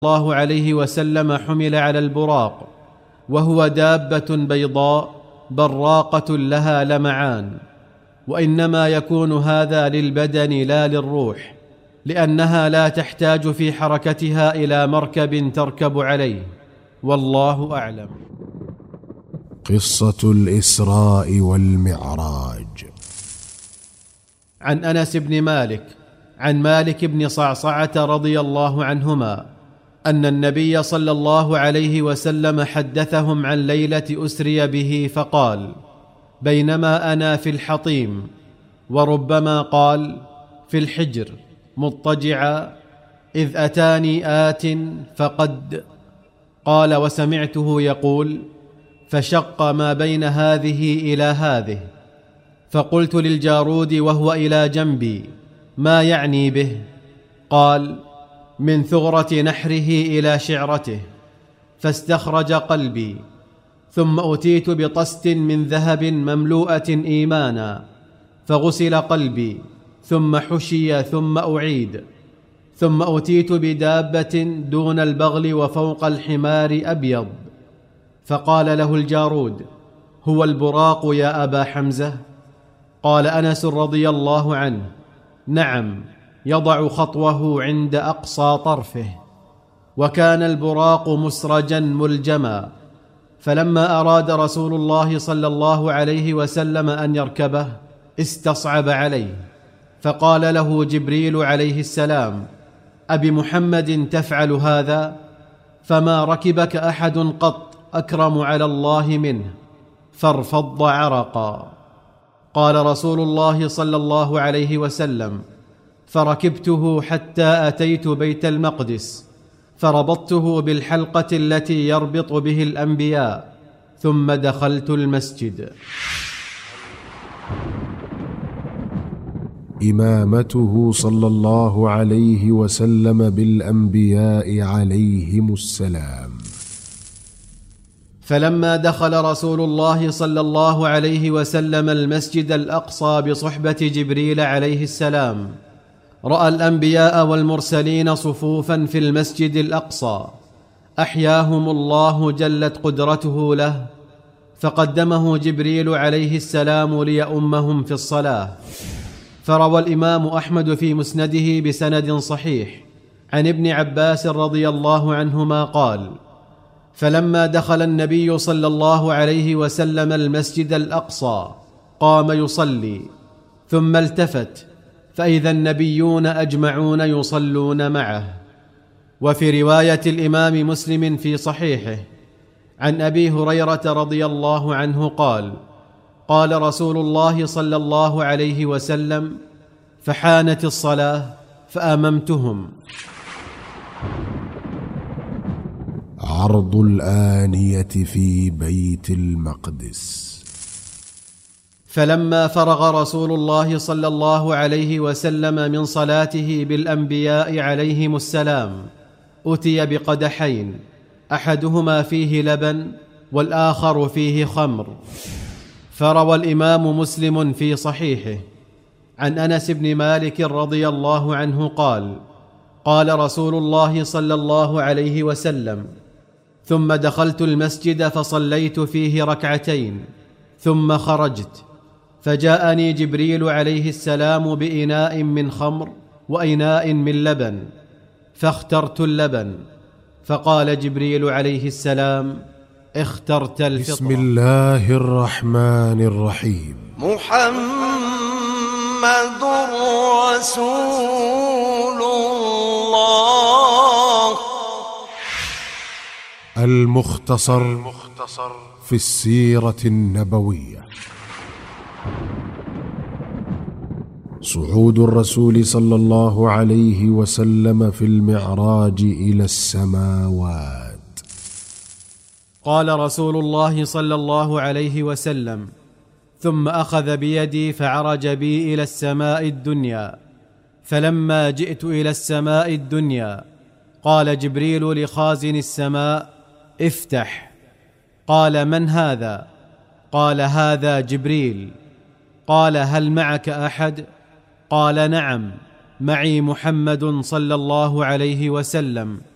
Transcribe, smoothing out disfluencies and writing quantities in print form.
الله عليه وسلم حمل على البراق، وهو دابة بيضاء براقة لها لمعان، وإنما يكون هذا للبدن لا للروح، لأنها لا تحتاج في حركتها إلى مركب تركب عليه، والله أعلم. قصة الإسراء والمعراج. عن أنس بن مالك عن مالك بن صعصعة رضي الله عنهما أن النبي صلى الله عليه وسلم حدثهم عن ليلة أسري به فقال: بينما أنا في الحطيم، وربما قال في الحجر مضطجعا، إذ أتاني آت فقد قال: وسمعته يقول: فشق ما بين هذه إلى هذه. فقلت للجارود وهو إلى جنبي: ما يعني به؟ قال: من ثغرة نحره إلى شعرته. فاستخرج قلبي، ثم أتيت بطست من ذهب مملوءة إيمانا، فغسل قلبي، ثم حشي، ثم أعيد. ثم أتيت بدابة دون البغل وفوق الحمار أبيض، فقال له الجارود: هو البراق يا أبا حمزة؟ قال أنس رضي الله عنه: نعم، يضع خطوه عند أقصى طرفه. وكان البراق مسرجا ملجما، فلما أراد رسول الله صلى الله عليه وسلم أن يركبه استصعب عليه، فقال له جبريل عليه السلام: أبمحمد تفعل هذا؟ فما ركبك أحد قط أكرم على الله منه. فارفض عرقا. قال رسول الله صلى الله عليه وسلم: فركبته حتى أتيت بيت المقدس، فربطته بالحلقة التي يربط به الأنبياء، ثم دخلت المسجد. إمامته صلى الله عليه وسلم بالأنبياء عليهم السلام. فلما دخل رسول الله صلى الله عليه وسلم المسجد الأقصى بصحبة جبريل عليه السلام، رأى الأنبياء والمرسلين صفوفا في المسجد الأقصى أحياهم الله جلت قدرته له، فقدمه جبريل عليه السلام ليؤمهم في الصلاة. فروى الإمام أحمد في مسنده بسند صحيح عن ابن عباس رضي الله عنهما قال: فلما دخل النبي صلى الله عليه وسلم المسجد الأقصى قام يصلي، ثم التفت فإذا النبيون أجمعون يصلون معه. وفي رواية الإمام مسلم في صحيحه عن أبي هريرة رضي الله عنه قال: قال رسول الله صلى الله عليه وسلم: فحانت الصلاة فأممتهم. عرض الآنية في بيت المقدس. فلما فرغ رسول الله صلى الله عليه وسلم من صلاته بالأنبياء عليهم السلام، أتي بقدحين، أحدهما فيه لبن والآخر فيه خمر. فروى الإمام مسلم في صحيحه عن أنس بن مالك رضي الله عنه قال: قال رسول الله صلى الله عليه وسلم: ثم دخلت المسجد فصليت فيه ركعتين، ثم خرجت، فجاءني جبريل عليه السلام بإناء من خمر وإناء من لبن، فاخترت اللبن. فقال جبريل عليه السلام: اخترت الفطرة. بسم الله الرحمن الرحيم. محمد رسول الله. المختصر في السيرة النبوية. صعود الرسول صلى الله عليه وسلم في المعراج إلى السماوات. قال رسول الله صلى الله عليه وسلم: ثم أخذ بيدي فعرج بي إلى السماء الدنيا. فلما جئت إلى السماء الدنيا قال جبريل لخازن السماء: افتح. قال: من هذا؟ قال: هذا جبريل. قال: هل معك أحد؟ قال: نعم، معي محمد صلى الله عليه وسلم.